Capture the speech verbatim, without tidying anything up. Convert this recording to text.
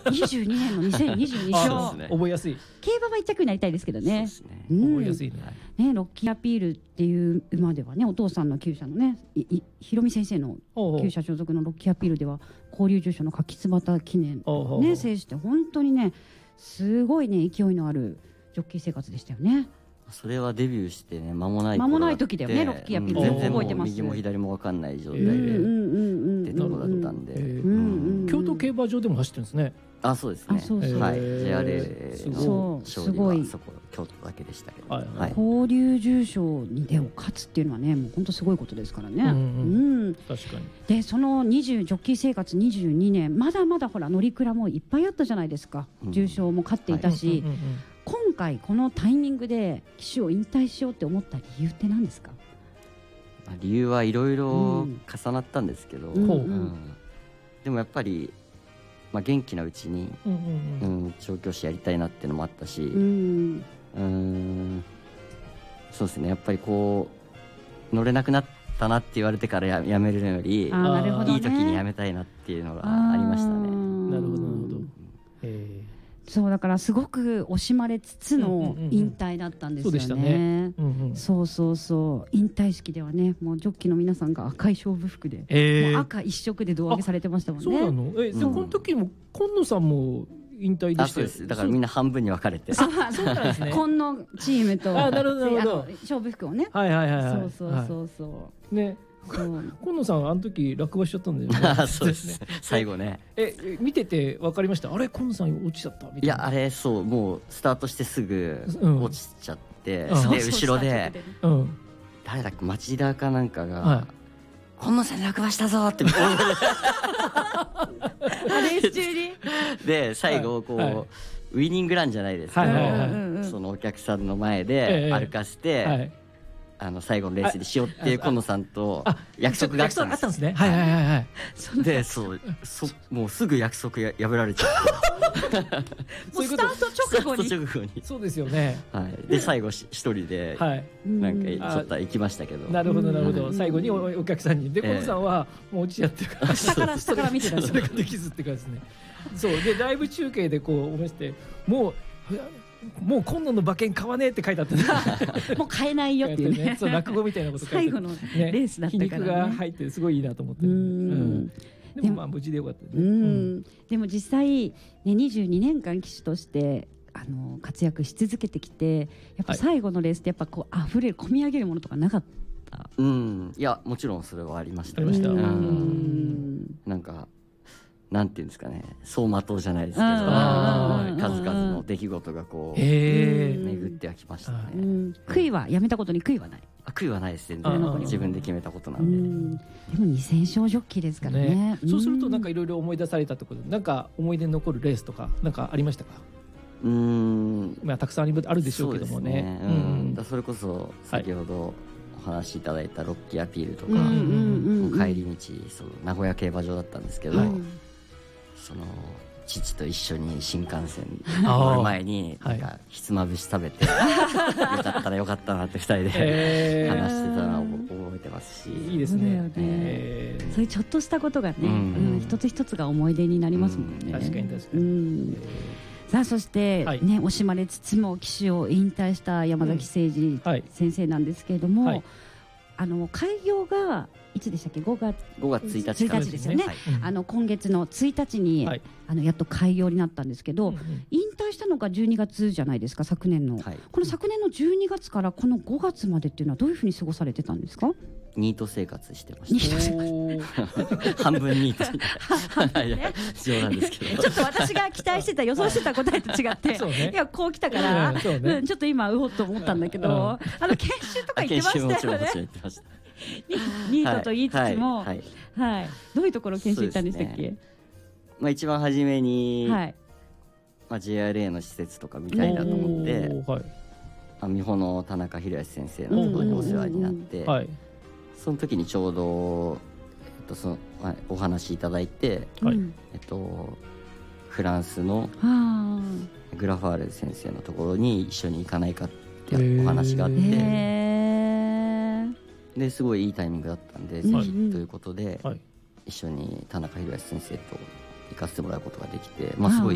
にじゅうにねんのにせんにじゅうに勝、 ね、覚えやすい。 競馬は一着になりたいですけどね。 そうですね、 うん、 覚えやすい ね, ねロッキーアピールっていう馬ではね、お父さんの厩舎のね、ひろみ先生の厩舎所属のロッキーアピールでは交流重賞の柿椿記念ね制して、本当にねすごいね勢いのあるジョッキー生活でしたよね。 それはデビューしてね間もない間もない時だよね、ロッキーアピール、 全然もう覚えてます。 右も左も分かんない状態でってとこだったんで、 京都競馬場でも走ってるんですね。 あ、そうですね。 そうそう、 はい、ジェイアールエー の勝利はそこ京都だけでしたけど、はいはい、 交流重賞にでも勝つっていうのはね、もう本当すごいことですからね。うん、うんうん、確かに。でそのにじゅうジョッキー生活にじゅうにねん、まだまだほら乗り鞍もいっぱいあったじゃないですか。うん、重賞も勝っていたし、はい、今回このタイミングで騎手を引退しようって思った理由って何ですか？ 理由はいろいろ重なったんですけど、うんうん、でもやっぱり、まあ、元気なうちに、うんうんうん、調教師やりたいなっていうのもあったし、うん、うーんそうですね、やっぱりこう乗れなくなったなって言われてから や, やめるのより、ね、いい時にやめたいなっていうのがありましたね。 なるほどなるほど、えーそうだからすごく惜しまれつつの引退だったんですよね。そうでしたね。うんうん、そうそうそう引退式ではね、もうジョッキーの皆さんが赤い勝負服で、えー、もう赤一色で胴上げされてましたもんね。 そうなの？え、でこの時も今野さんも引退でしたよ。あ、 そうです。だからみんな半分に分かれて。 そうなんですね。今野チームと、 あ、なるほどなるほど。 勝負服をね。 はいはいはいはい。 そうそうそうそう。 ね。今野さんあの時落馬しちゃったんだよね。 そうですね。最後ね。 え、見てて分かりました？あれ今野さん落ちちゃったみたいな。 いや、あれそう、もうスタートしてすぐ落ちちゃって、で後ろで誰だっけ、町田かなんかが今野さん落馬したぞってレース中にで最後こうウイニングランじゃないですけど、そのお客さんの前で歩かせて。あの最後のレースにしようっていう今野さんと約束があったんですね。はいはいはいはい。 で、そうそもうすぐ約束や破られちゃって。 もうスタート直後に。 直後に。 そうですよね。 はい。で最後一人でなんかちょっと行きましたけど。 なるほどなるほど。最後にお客さんにで今野さんはもう落ちちゃってるから。 下から下から見てた。 それができずって感じですね。そうでライブ中継でこう思いしてもう。もう今野の馬券買わねえって書いてあったもう買えないよっていうねそう落語みたいなこと書いてあって、 最後のレースだったから、ね、 皮肉が入ってすごいいいなと思って、うん、でもまあ無事でよかったね。うん、うん、 でも実際、ね、にじゅうにねんかん騎手としてあの活躍し続けてきて、やっぱ最後のレースってやっぱこう溢れる込み上げるものとかなかった？ うん、いやもちろんそれはありましたね。 ありました。うん、なんかなんていうんですかね、走馬灯じゃないですけど、数々の出来事がこう巡ってはきましたね。 悔いはやめたことに悔いはない？ 悔いはないです。全然自分で決めたことなんで。 でもにせん勝ジョッキーですからね。 そうするとなんかいろいろ思い出されたところで、なんか思い出に残るレースとかなんかありましたか？ うーん、 まあたくさんあるでしょうけどもね。 うん、それこそ先ほどお話しいただいたロッキーアピールとか、帰り道そう名古屋競馬場だったんですけど。その父と一緒に新幹線乗る前になんかひつまぶし食べてよかったらよかったなってふたりで話してたのを覚えてますし、 いいですね。 そういうちょっとしたことがね、一つ一つが思い出になりますもんね。 確かに確かに。 さあそしてね、惜しまれつつも騎手を引退した山崎誠二先生なんですけれども、あの開業がいつでしたっけ？ごがつついたちですよね。あの今月のついたちに、はい、あのやっと開業になったんですけど、うんうん、引退したのがじゅうにがつじゃないですか、昨年の、はい、この昨年のじゅうにがつからこのごがつまでっていうのはどういうふうに過ごされてたんですか？ ニート生活してました。半分ニート。いや冗談ですけど。 ちょっと私が期待してた予想してた答えと違って、ね、いやこう来たから、ね、うん、ちょっと今うおっと思ったんだけど、うん、あの研修とか行ってましたよね。研修もちろんもちろん行ってました。ニートと言いつつも、はいはいはい、どういうところ研修行ったんでしたっけ？ね、 まあ、一番初めに、はい、まあ、ジェイアールエー の施設とか見たいなと思って、はい、あ美穂の田中宏康先生のところにお世話になって、はい、その時にちょうど、えっとそのはい、お話いただいて、はい、えっと、フランスのグラファール先生のところに一緒に行かないかってお話があって。ですごいいいタイミングだったんで、ぜひということで、はい、一緒に田中宏康先生と行かせてもらうことができて、まあ、すごい